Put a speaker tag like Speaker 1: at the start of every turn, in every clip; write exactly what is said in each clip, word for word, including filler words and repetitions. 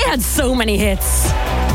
Speaker 1: had so many hits.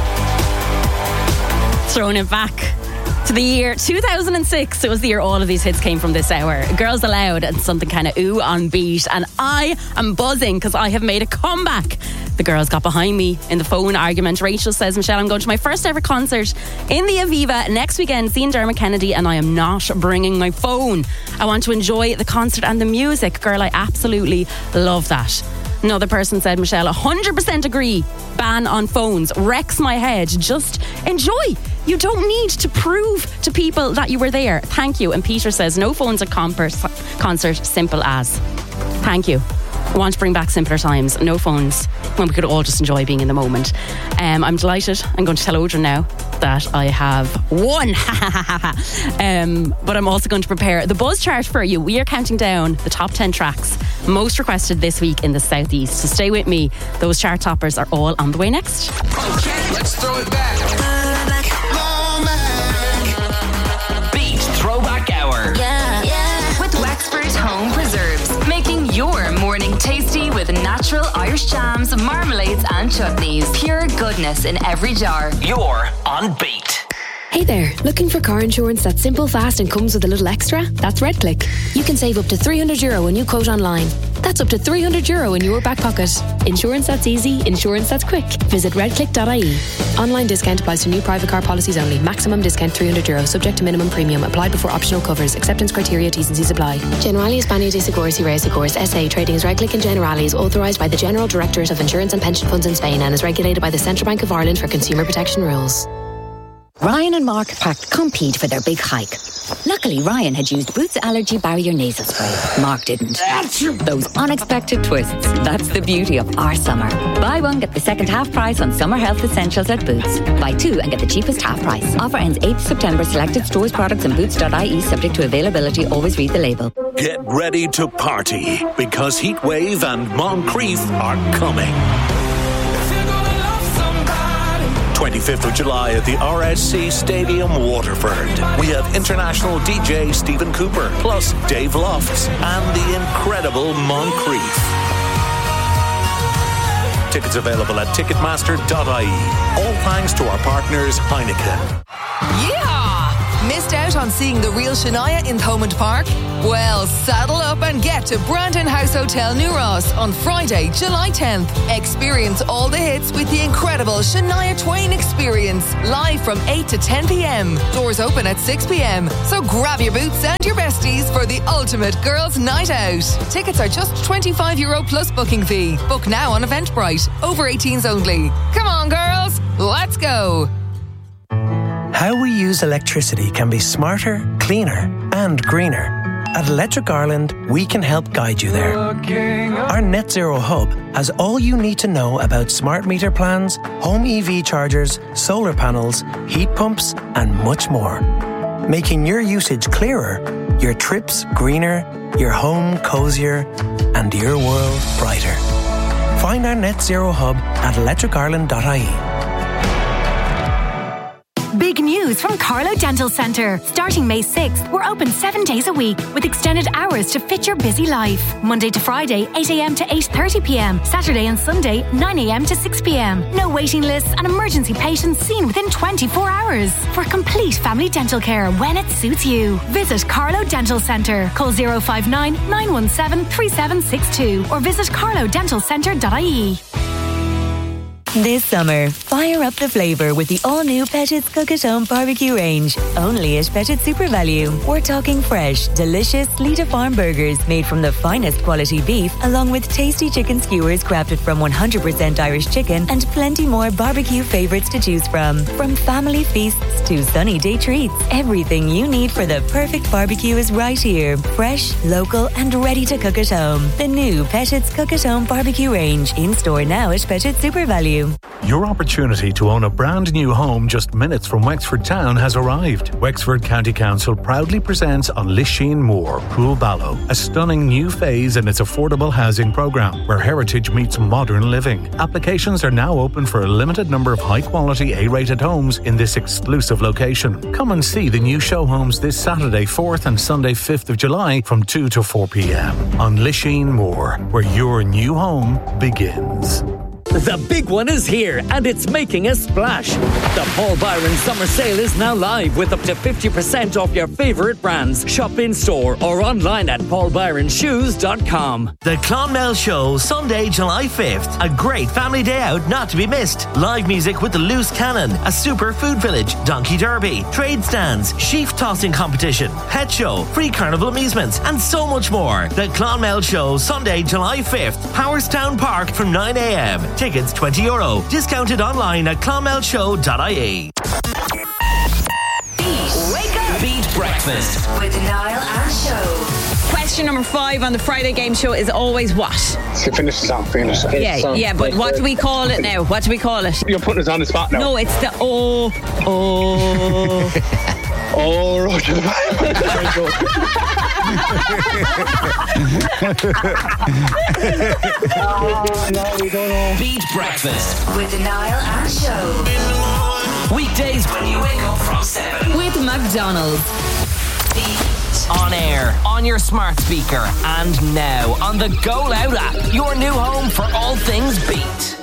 Speaker 1: Throwing it back to the year two thousand six. It was the year all of these hits came from this hour. Girls Aloud and something kind of ooh on beat. And I am buzzing because I have made a comeback. The girls got behind me in the phone argument. Rachel says, Michelle, I'm going to my first ever concert in the Aviva next weekend, seeing Dermot Kennedy, and I am not bringing my phone. I want to enjoy the concert and the music. Girl, I absolutely love that. Another person said, Michelle, one hundred percent agree. Ban on phones. Wrecks my head. Just enjoy. You don't need to prove to people that you were there. Thank you. And Peter says, no phones at concert. Simple as. Thank you. I want to bring back simpler times. No phones, when we could all just enjoy being in the moment. Um, I'm delighted. I'm going to tell Odrin now that I have won. um, but I'm also going to prepare the buzz chart for you. We are counting down the top ten tracks most requested this week in the Southeast. So stay with me. Those chart toppers are all on the way next.
Speaker 2: Okay, let's throw it back. Beat Throwback Hour.
Speaker 3: Yeah, yeah. With Wexford Home Preserves, making your morning tasty with natural Irish jams, marmalades and chutneys. Pure goodness in every jar.
Speaker 2: You're on Beat.
Speaker 4: Hey there, looking for car insurance that's simple, fast and comes with a little extra? That's RedClick. You can save up to three hundred euro when you quote online. That's up to three hundred euro in your back pocket. Insurance that's easy, insurance that's quick. Visit redclick dot I E. Online discount applies to new private car policies only. Maximum discount three hundred euro, subject to minimum premium. Applied before optional covers. Acceptance criteria, T's and C's apply. Generali España de Seguros y Reasegurs S A. Trading as RedClick and Generali is authorised by the General Directorate of Insurance and Pension Funds in Spain and is regulated by the Central Bank of Ireland for consumer protection rules.
Speaker 5: Ryan and Mark packed Compeed for their big hike. Luckily, Ryan had used Boots Allergy Barrier Nasal Spray. Mark didn't. Those unexpected twists. That's the beauty of our summer. Buy one, get the second half price on summer health essentials at Boots. Buy two and get the cheapest half price. Offer ends eighth September. Selected stores, products and boots dot I E subject to availability. Always read the label.
Speaker 6: Get ready to party because Heatwave and Moncrief are coming. twenty-fifth of July at the R S C Stadium, Waterford. We have international D J Stephen Cooper, plus Dave Lofts and the incredible Moncrief. Tickets available at ticketmaster dot I E. All thanks to our partners Heineken.
Speaker 7: Yeah! Missed out on seeing the real Shania in Thomond Park? Well, saddle up and get to Brandon House Hotel New Ross on Friday, July tenth. Experience all the hits with the incredible Shania Twain Experience, live from eight to ten p.m. Doors open at six p.m. So grab your boots and your besties for the ultimate girls' night out. Tickets are just twenty-five euro plus booking fee. Book now on Eventbrite. Over eighteens only. Come on, girls, let's go.
Speaker 8: How we use electricity can be smarter, cleaner and greener. At Electric Ireland, we can help guide you there. Our Net Zero Hub has all you need to know about smart meter plans, home E V chargers, solar panels, heat pumps and much more. Making your usage clearer, your trips greener, your home cozier and your world brighter. Find our Net Zero Hub at electric ireland dot I E.
Speaker 9: Big news from Carlo Dental Centre. Starting May sixth, we're open seven days a week with extended hours to fit your busy life. Monday to Friday, eight a.m. to eight thirty p.m. Saturday and Sunday, nine a.m. to six p.m. No waiting lists and emergency patients seen within twenty-four hours. For complete family dental care when it suits you. Visit Carlo Dental Centre. Call zero five nine, nine one seven, three seven six two or visit carlo dental centre dot I E.
Speaker 10: This summer, fire up the flavour with the all-new Pettit's Cook at Home barbecue range. Only at Pettit's Super Value. We're talking fresh, delicious Lita Farm burgers made from the finest quality beef, along with tasty chicken skewers crafted from one hundred percent Irish chicken and plenty more barbecue favourites to choose from. From family feasts to sunny day treats, everything you need for the perfect barbecue is right here. Fresh, local and ready to cook at home. The new Pettit's Cook at Home barbecue range. In store now at Pettit's Super Value.
Speaker 11: Your opportunity to own a brand new home just minutes from Wexford town has arrived. Wexford County Council proudly presents On Lishin Moor, Coolballow, a stunning new phase in its affordable housing programme where heritage meets modern living. Applications are now open for a limited number of high-quality A-rated homes in this exclusive location. Come and see the new show homes this Saturday fourth and Sunday fifth of July from two to four p.m. on Lishin Moor, where your new home begins.
Speaker 12: The big one is here, and it's making a splash. The Paul Byron Summer Sale is now live with up to fifty percent off your favourite brands. Shop in store or online at paul byron shoes dot com.
Speaker 13: The Clonmel Show, Sunday, July fifth. A great family day out not to be missed. Live music with the Loose Cannon, a super food village, donkey derby, trade stands, sheaf tossing competition, pet show, free carnival amusements, and so much more. The Clonmel Show, Sunday, July fifth. Powerstown Park from nine a.m. Tickets twenty euro. Discounted online at clonmel show dot I E.
Speaker 3: Wake up!
Speaker 2: Beat Breakfast
Speaker 3: with Niall and Show.
Speaker 1: Question number five on the Friday game show is always what?
Speaker 14: To finish the song, finish the song.
Speaker 1: Yeah, yeah, but what do we call it now? What do we call it?
Speaker 14: You're putting us on the spot now.
Speaker 1: No, it's the oh, oh.
Speaker 14: Oh, Roger.
Speaker 2: oh, no, we don't know. Beat Breakfast
Speaker 3: with Niall and Show.
Speaker 2: Weekdays when you wake up from seven.
Speaker 3: With McDonald's.
Speaker 2: Beat on air, on your smart speaker, and now on the Go Loud app. Your new home for all things Beat.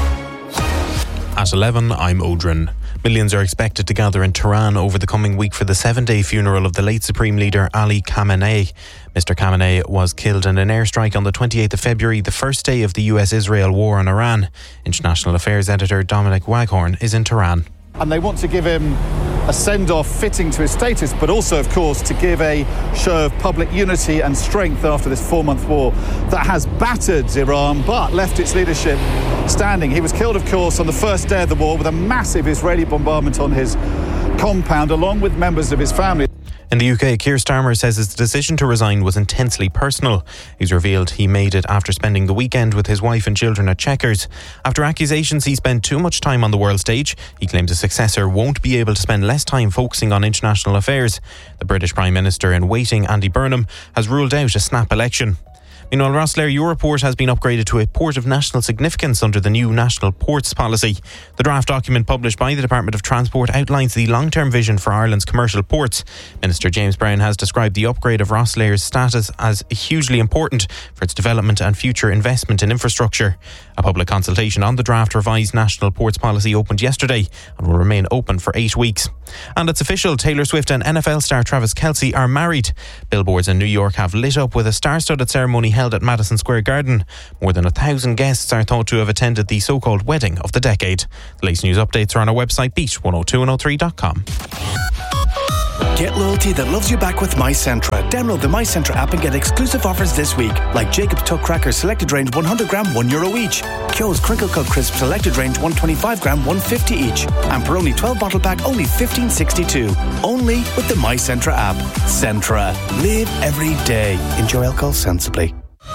Speaker 15: At eleven, I'm Odrin. Millions are expected to gather in Tehran over the coming week for the seven-day funeral of the late Supreme Leader Ali Khamenei. Mister Khamenei was killed in an airstrike on the twenty-eighth of February, the first day of the U S Israel war on Iran. International Affairs editor Dominic Waghorn is in Tehran.
Speaker 16: And they want to give him a send-off fitting to his status, but also, of course, to give a show of public unity and strength after this four-month war that has battered Iran but left its leadership standing. He was killed, of course, on the first day of the war with a massive Israeli bombardment on his compound, along with members of his family.
Speaker 15: In the U K, Keir Starmer says his decision to resign was intensely personal. He's revealed he made it after spending the weekend with his wife and children at Chequers. After accusations he spent too much time on the world stage, he claims his successor won't be able to spend less time focusing on international affairs. The British Prime Minister in waiting, Andy Burnham, has ruled out a snap election. Meanwhile, Rosslare Europort has been upgraded to a port of national significance under the new National Ports Policy. The draft document published by the Department of Transport outlines the long-term vision for Ireland's commercial ports. Minister James Brown has described the upgrade of Rosslare's status as hugely important for its development and future investment in infrastructure. A public consultation on the draft revised National Ports Policy opened yesterday and will remain open for eight weeks. And it's official, Taylor Swift and N F L star Travis Kelce are married. Billboards in New York have lit up with a star-studded ceremony held at Madison Square Garden. More than a thousand guests are thought to have attended the so-called wedding of the decade. The latest news updates are on our website beat one oh two one oh three dot com.
Speaker 17: Get loyalty that loves you back with MyCentra. Download the MyCentra app and get exclusive offers this week, like Jacob's Tuck Crackers selected range one hundred gram, one euro each. Kyo's Crinkle Cut Crisp selected range one hundred twenty-five gram, one fifty each. And Peroni twelve bottle pack, only fifteen sixty-two. Only with the MyCentra app. Centra. Live every day. Enjoy alcohol sensibly.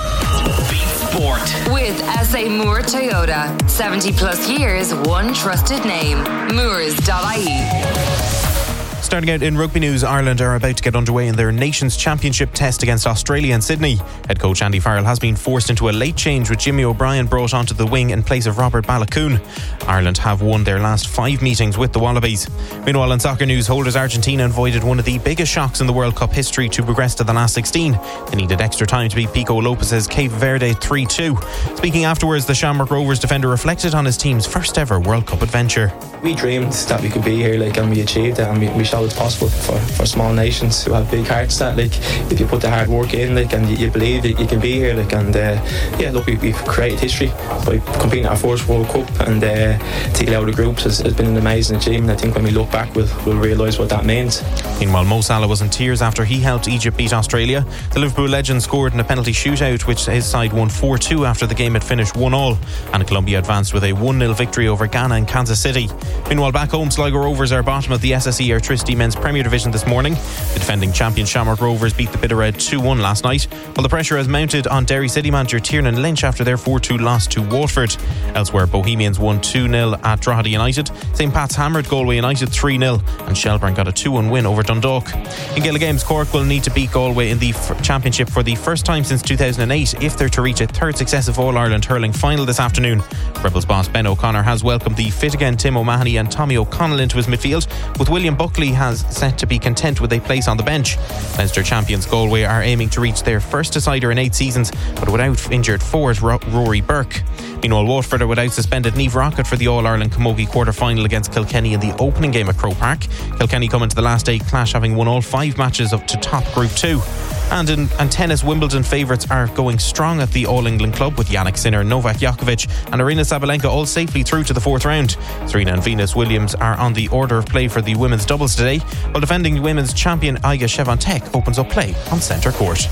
Speaker 2: Sport.
Speaker 3: With S A Moore Toyota. seventy plus years, one trusted name. Moores dot I E.
Speaker 15: Starting out in rugby news, Ireland are about to get underway in their Nations Championship test against Australia in Sydney. Head coach Andy Farrell has been forced into a late change with Jimmy O'Brien brought onto the wing in place of Robert Balakoon. Ireland have won their last five meetings with the Wallabies. Meanwhile, in soccer news, holders Argentina avoided one of the biggest shocks in the World Cup history to progress to the last sixteen. They needed extra time to beat Pico Lopez's Cape Verde three two. Speaking afterwards, the Shamrock Rovers defender reflected on his team's first ever World Cup adventure.
Speaker 18: We dreamed that we could be here, like, and we achieved it, and we, we showed it's possible for, for small nations who have big hearts. That, like, if you put the hard work in, like, and you, you believe that you can be here, like, and uh, yeah, look, we, we've created history by competing at our first World Cup, and uh, to get out of the groups has, has been an amazing achievement. I think when we look back, we'll, we'll realise what that means.
Speaker 15: Meanwhile, Mo Salah was in tears after he helped Egypt beat Australia. The Liverpool legend scored in a penalty shootout, which his side won four two after the game had finished one all, and Colombia advanced with a one nil victory over Ghana in Kansas City. Meanwhile, back home, Sligo Rovers are bottom of the S S E Airtricity Men's Premier Division this morning. The defending champion Shamrock Rovers beat the Bitterred two one last night, while the pressure has mounted on Derry City manager Tiernan Lynch after their four two loss to Waterford. Elsewhere, Bohemians won two nil at Drogheda United, Saint Pat's hammered Galway United three nil, and Shelbourne got a two one win over Dundalk. In Gaelic Games, Cork will need to beat Galway in the f- championship for the first time since two thousand eight if they're to reach a third successive All-Ireland hurling final this afternoon. Rebels boss Ben O'Connor has welcomed the fit again Tim O'Mahony and Tommy O'Connell into his midfield, with William Buckley has set to be content with a place on the bench. Leinster champions Galway are aiming to reach their first decider in eight seasons, but without injured forward Ro- Rory Burke. Meanwhile, Waterford are without suspended Niamh Rockett for the All-Ireland Camogie quarter-final against Kilkenny in the opening game at Croke Park. Kilkenny come into the last day clash having won all five matches up to top Group two. And in and tennis, Wimbledon favourites are going strong at the All-England Club with Yannick Sinner, Novak Djokovic and Aryna Sabalenka all safely through to the fourth round. Serena and Venus Williams are on the order of play for the women's doubles today, while defending women's champion Iga Swiatek opens up play on centre court.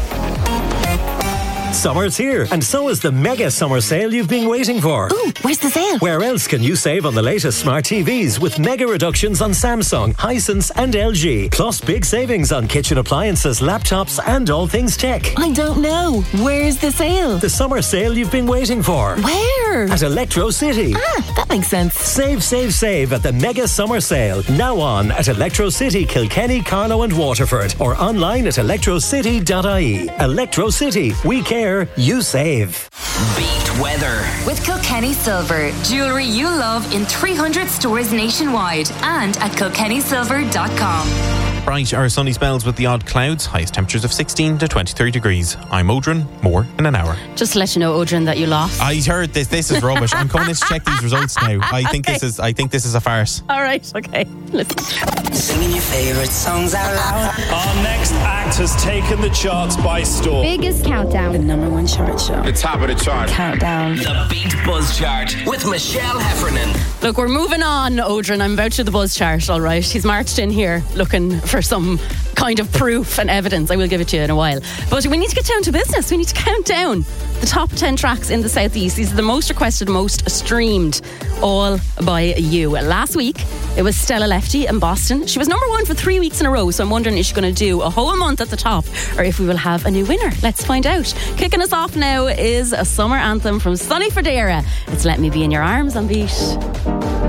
Speaker 19: Summer's here, and so is the mega summer sale you've been waiting for.
Speaker 9: Ooh, where's the sale?
Speaker 19: Where else can you save on the latest smart T Vs with mega reductions on Samsung, Hisense and L G, plus big savings on kitchen appliances, laptops and all things tech.
Speaker 9: I don't know. Where's the sale?
Speaker 19: The summer sale you've been waiting for.
Speaker 9: Where?
Speaker 19: At Electro City.
Speaker 9: Ah, that makes sense.
Speaker 19: Save, save, save at the mega summer sale. Now on at Electro City, Kilkenny, Carlow and Waterford, or online at electro city dot I E. Electro City. We care. You save.
Speaker 2: Beat weather
Speaker 3: with Kilkenny Silver, jewellery you love in three hundred stores nationwide and at kilkenny silver dot com.
Speaker 15: Bright or sunny spells with the odd clouds, highest temperatures of sixteen to twenty-three degrees. I'm Odrin, more in an hour.
Speaker 1: Just to let you know, Odrin, that you lost.
Speaker 15: I heard this. This is rubbish. I'm coming in to check these results now. I think okay. this is. I think this is a farce.
Speaker 1: All right. Okay. Listen.
Speaker 20: Singing your favourite songs out loud.
Speaker 21: Our next act has taken the charts by storm.
Speaker 22: Biggest countdown.
Speaker 20: The number one chart show.
Speaker 21: The top of the chart.
Speaker 22: Countdown.
Speaker 2: The Beat Buzz Chart with Michelle Heffernan.
Speaker 1: Look, we're moving on, Odrin. I'm about to the Buzz Chart. All right. He's marched in here looking for some kind of proof and evidence. I will give it to you in a while. But we need to get down to business. We need to count down the top ten tracks in the Southeast. These are the most requested, most streamed, all by you. Last week, it was Stella Lefty in Boston. She was number one for three weeks in a row, so I'm wondering, is she going to do a whole month at the top, or if we will have a new winner? Let's find out. Kicking us off now is a summer anthem from Sonny Fodera. It's Let Me Be in Your Arms on Beat.